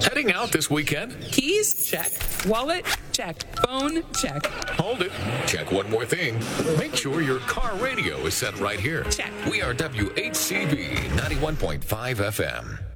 Heading out this weekend? Keys? Check. Wallet? Check. Phone? Check. Hold it. Check one more thing. Make sure your car radio is set right here. Check. We are WHCV 91.5 FM.